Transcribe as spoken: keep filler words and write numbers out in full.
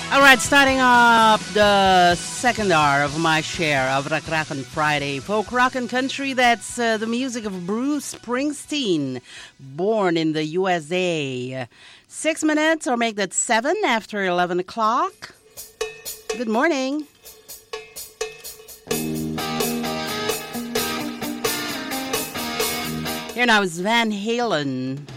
All right, starting up the second hour of my share of Rock Rockin' Friday. Folk Rockin' Country, that's uh, the music of Bruce Springsteen, born in the U S A. Six minutes, or make that seven after eleven o'clock. Good morning. Here now is Van Halen.